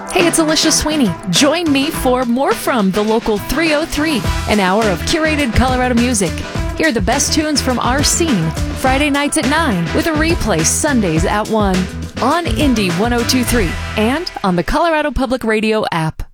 Hey, it's Alicia Sweeney. Join me for more from the local 303, an hour of curated Colorado music. Hear the best tunes from our scene Friday nights at 9 with a replay Sundays at 1 on Indie 1023 and on the Colorado Public Radio app.